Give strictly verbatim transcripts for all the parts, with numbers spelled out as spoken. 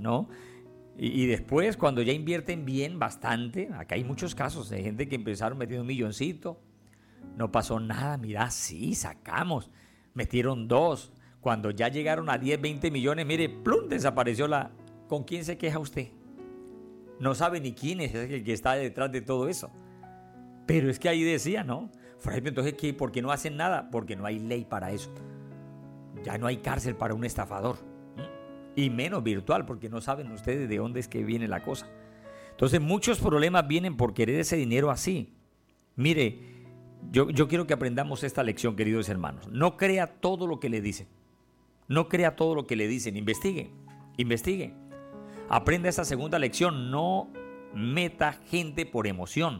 ¿no? Y, y después, cuando ya invierten bien, bastante, acá hay muchos casos de gente que empezaron metiendo un milloncito, no pasó nada, mira, sí, sacamos, metieron dos, cuando ya llegaron a diez, veinte millones, mire, plum, desapareció la... ¿Con quién se queja usted? No sabe ni quién es el que está detrás de todo eso. Pero es que ahí decía, ¿no? Fray, entonces, ¿qué? ¿Por qué no hacen nada? Porque no hay ley para eso. Ya no hay cárcel para un estafador. Y menos virtual, porque no saben ustedes de dónde es que viene la cosa. Entonces, muchos problemas vienen por querer ese dinero así. Mire, yo, yo quiero que aprendamos esta lección, queridos hermanos. No crea todo lo que le dicen. No crea todo lo que le dicen. Investigue, investigue. Aprenda esta segunda lección. No meta gente por emoción.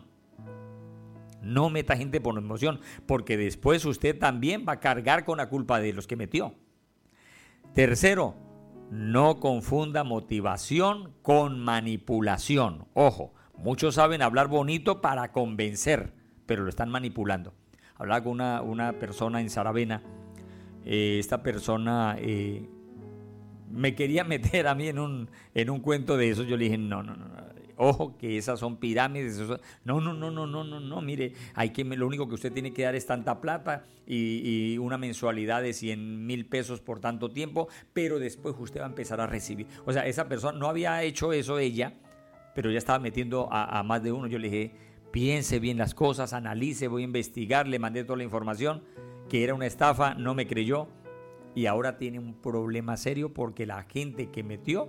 No meta gente por emoción, porque después usted también va a cargar con la culpa de los que metió. Tercero, no confunda motivación con manipulación. Ojo, muchos saben hablar bonito para convencer, pero lo están manipulando. Hablaba con una, una persona en Saravena. Eh, esta persona eh, me quería meter a mí en un, en un cuento de eso. Yo le dije, no, no, no, no. Ojo, que esas son pirámides. Eso, no, no, no, no, no, no, no. Mire, hay que, lo único que usted tiene que dar es tanta plata y, y una mensualidad de cien mil pesos por tanto tiempo, pero después usted va a empezar a recibir. O sea, esa persona no había hecho eso ella, pero ya estaba metiendo a, a más de uno. Yo le dije, piense bien las cosas, analice, voy a investigar, le mandé toda la información, que era una estafa, no me creyó y ahora tiene un problema serio porque la gente que metió,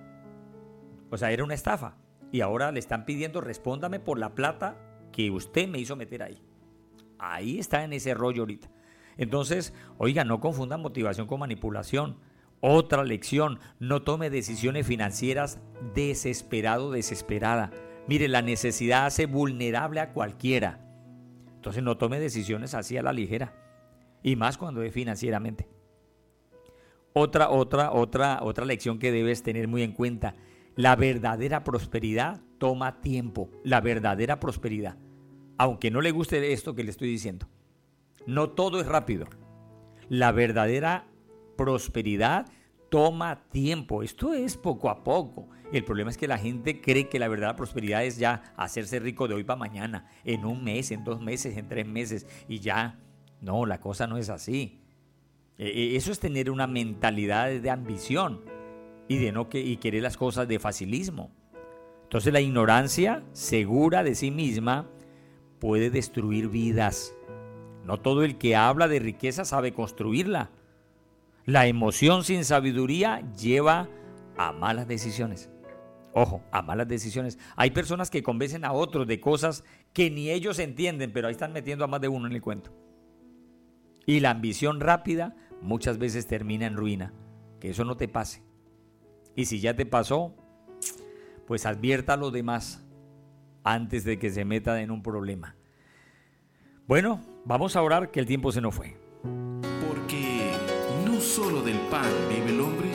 o sea, era una estafa. Y ahora le están pidiendo, respóndame por la plata que usted me hizo meter ahí. Ahí está en ese rollo ahorita. Entonces, oiga, no confunda motivación con manipulación. Otra lección, no tome decisiones financieras desesperado, desesperada. Mire, la necesidad hace vulnerable a cualquiera. Entonces, no tome decisiones así a la ligera. Y más cuando es financieramente. Otra, otra, otra, otra lección que debes tener muy en cuenta. La verdadera prosperidad toma tiempo, la verdadera prosperidad. Aunque no le guste esto que le estoy diciendo. No todo es rápido. La verdadera prosperidad toma tiempo. Esto es poco a poco. El problema es que la gente cree que la verdadera prosperidad es ya hacerse rico de hoy para mañana, en un mes, en dos meses, en tres meses y ya. No, la cosa no es así. Eso es tener una mentalidad de ambición. Y de no que, y querer las cosas de facilismo. Entonces la ignorancia segura de sí misma puede destruir vidas. No todo el que habla de riqueza sabe construirla. La emoción sin sabiduría lleva a malas decisiones. Ojo, a malas decisiones. Hay personas que convencen a otros de cosas que ni ellos entienden, pero ahí están metiendo a más de uno en el cuento. Y la ambición rápida muchas veces termina en ruina. Que eso no te pase. Y si ya te pasó, pues advierta a los demás antes de que se meta en un problema. Bueno, vamos a orar que el tiempo se nos fue. Porque no solo del pan vive el hombre.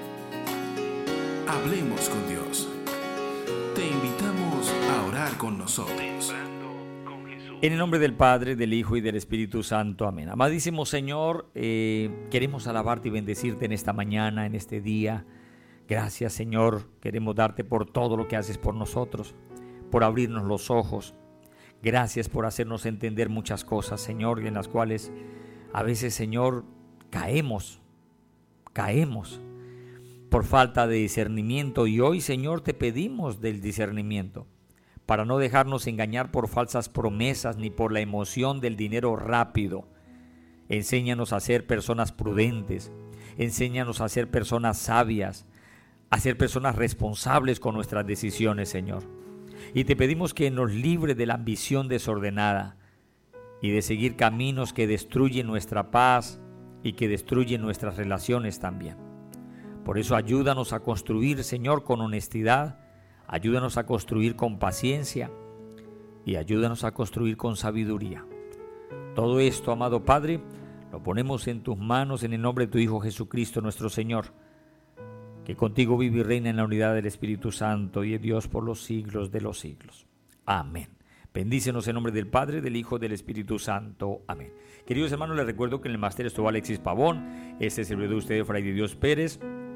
Hablemos con Dios. Te invitamos a orar con nosotros. En el nombre del Padre, del Hijo y del Espíritu Santo. Amén. Amadísimo Señor, eh, queremos alabarte y bendecirte en esta mañana, en este día. Gracias, Señor, queremos darte por todo lo que haces por nosotros, por abrirnos los ojos. Gracias por hacernos entender muchas cosas, Señor, en las cuales a veces, Señor, caemos, caemos por falta de discernimiento. Y hoy, Señor, te pedimos del discernimiento para no dejarnos engañar por falsas promesas ni por la emoción del dinero rápido. Enséñanos a ser personas prudentes, enséñanos a ser personas sabias, a ser personas responsables con nuestras decisiones, Señor. Y te pedimos que nos libre de la ambición desordenada y de seguir caminos que destruyen nuestra paz y que destruyen nuestras relaciones también. Por eso ayúdanos a construir, Señor, con honestidad, ayúdanos a construir con paciencia y ayúdanos a construir con sabiduría. Todo esto, amado Padre, lo ponemos en tus manos en el nombre de tu Hijo Jesucristo, nuestro Señor, que contigo vive y reina en la unidad del Espíritu Santo y es Dios por los siglos de los siglos. Amén. Bendícenos en nombre del Padre, del Hijo, del Espíritu Santo. Amén. Queridos hermanos, les recuerdo que en el máster estuvo Alexis Pavón. Este servidor de ustedes, Fray de Dios Pérez.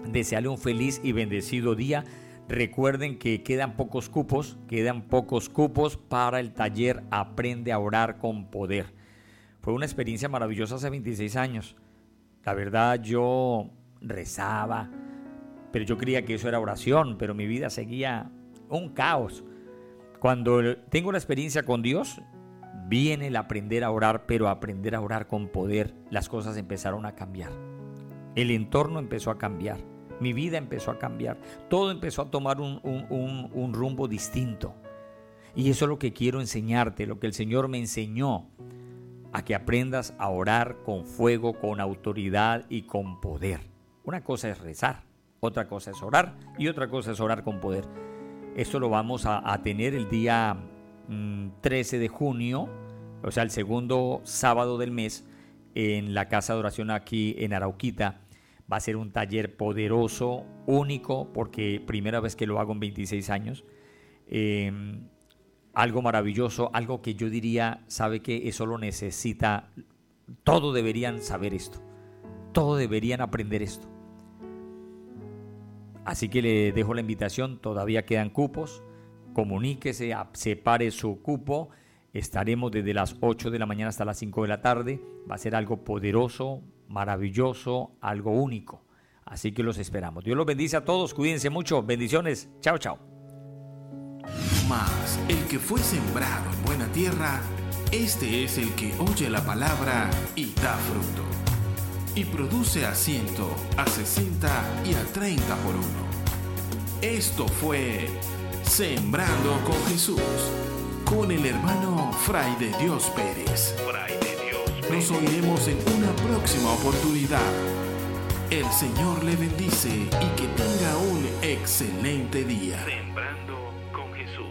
desearle un feliz y bendecido día. Recuerden que quedan pocos cupos, quedan pocos cupos para el taller Aprende a Orar con Poder. Fue una experiencia maravillosa hace veintiséis años. La verdad, yo rezaba, pero yo creía que eso era oración, pero mi vida seguía un caos. Cuando tengo la experiencia con Dios, viene el aprender a orar, pero aprender a orar con poder, las cosas empezaron a cambiar. El entorno empezó a cambiar. Mi vida empezó a cambiar, todo empezó a tomar un, un, un, un rumbo distinto. Y eso es lo que quiero enseñarte, lo que el Señor me enseñó, a que aprendas a orar con fuego, con autoridad y con poder. Una cosa es rezar, otra cosa es orar y otra cosa es orar con poder. Esto lo vamos a, a tener el día mmm, trece de junio, o sea, el segundo sábado del mes, en la casa de oración aquí en Arauquita. Va a ser un taller poderoso, único, porque primera vez que lo hago en veintiséis años. Eh, algo maravilloso, algo que yo diría, sabe que eso lo necesita, todos deberían saber esto, todos deberían aprender esto. Así que le dejo la invitación, todavía quedan cupos, comuníquese, separe su cupo, estaremos desde las ocho de la mañana hasta las cinco de la tarde, va a ser algo poderoso, maravilloso, algo único. Así que los esperamos. Dios los bendice a todos, cuídense mucho, bendiciones, chao, chao. Mas el que fue sembrado en buena tierra, este es el que oye la palabra y da fruto, y produce a ciento, a sesenta y a treinta por uno. Esto fue Sembrando con Jesús, con el hermano Fray de Dios Pérez. Fray de Dios Pérez. Nos oiremos en una próxima oportunidad. El Señor le bendice y que tenga un excelente día. Sembrando con Jesús.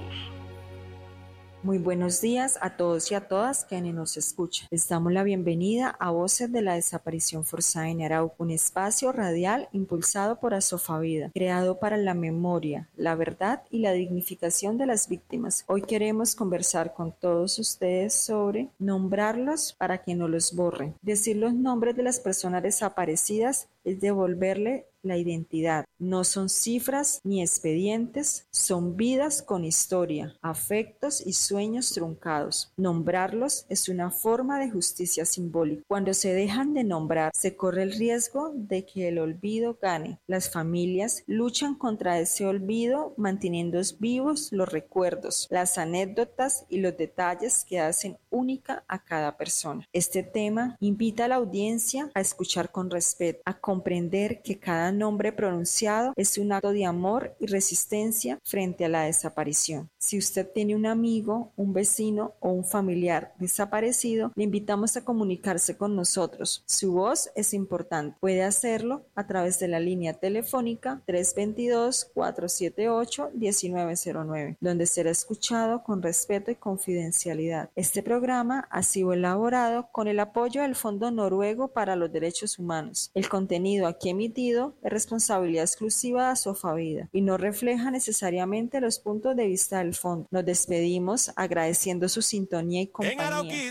Muy buenos días a todos y a todas quienes nos escuchan. Les damos la bienvenida a Voces de la Desaparición Forzada en Arauco, un espacio radial impulsado por Asofavida, creado para la memoria, la verdad y la dignificación de las víctimas. Hoy queremos conversar con todos ustedes sobre nombrarlos para que no los borren. Decir los nombres de las personas desaparecidas es devolverle la identidad. No son cifras ni expedientes, son vidas con historia, afectos y sueños truncados. Nombrarlos es una forma de justicia simbólica. Cuando se dejan de nombrar, se corre el riesgo de que el olvido gane. Las familias luchan contra ese olvido manteniendo vivos los recuerdos, las anécdotas y los detalles que hacen única a cada persona. Este tema invita a la audiencia a escuchar con respeto, a comprender que cada nombre pronunciado es un acto de amor y resistencia frente a la desaparición. Si usted tiene un amigo, un vecino o un familiar desaparecido, le invitamos a comunicarse con nosotros. Su voz es importante. Puede hacerlo a través de la línea telefónica tres dos dos, cuatro siete ocho, uno nueve cero nueve, donde será escuchado con respeto y confidencialidad. Este programa ha sido elaborado con el apoyo del Fondo Noruego para los Derechos Humanos. El contenido aquí emitido es responsabilidad exclusiva de Asofavida y no refleja necesariamente los puntos de vista del fondo. Nos despedimos agradeciendo su sintonía y compañía.